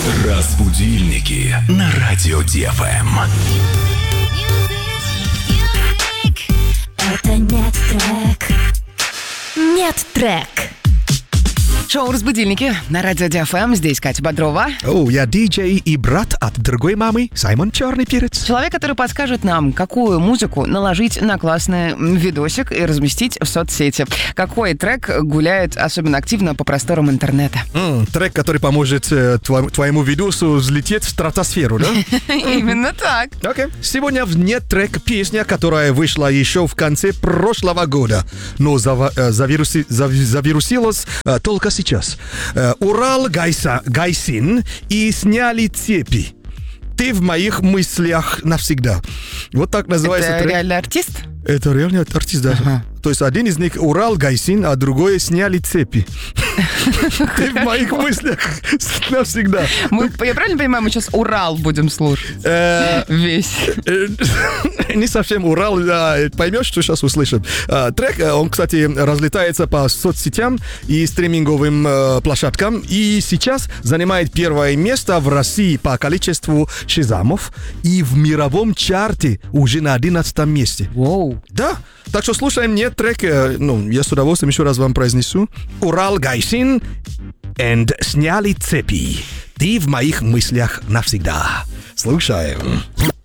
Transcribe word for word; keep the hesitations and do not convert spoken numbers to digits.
Разбудильники на радио Ди Эф Эм. Это нет трек. Нет трек. Шоу «Разбудильники» на радио Ди Эф Эм. Здесь Катя Бодрова. О, я диджей и брат от другой мамы, Саймон Черный Перец. Человек, который подскажет нам, какую музыку наложить на классный видосик и разместить в соцсети. Какой трек гуляет особенно активно по просторам интернета. М, трек, который поможет э, тво- твоему видосу взлететь в стратосферу, да? Именно так. Окей. Сегодня в «Нет трек» песня, которая вышла еще в конце прошлого года, но зава- э, завируси- зав- завирусилась э, только сейчас. Э, Урал Гайса, Гайсин и сняли цепи. Ты в моих мыслях навсегда. Вот так называется Это трек. реально артист? Это реально артист, да. Ага. То есть один из них Урал Гайсин, а другой сняли цепи. Ты в моих мыслях навсегда. Мы, я правильно понимаю, мы сейчас Урал будем слушать? Э, Весь. э, Не совсем Урал, да, поймешь, что сейчас услышим. Э, Трек, э, он, кстати, разлетается по соцсетям и стриминговым э, площадкам, и сейчас занимает первое место в России по количеству шазамов и в мировом чарте уже на одиннадцатом месте. Воу. Да, так что слушаем «Нет трек», э, ну, я с удовольствием еще раз вам произнесу. Урал Гайсин and сняли цепи. Ты в моих мыслях навсегда. Слушаем.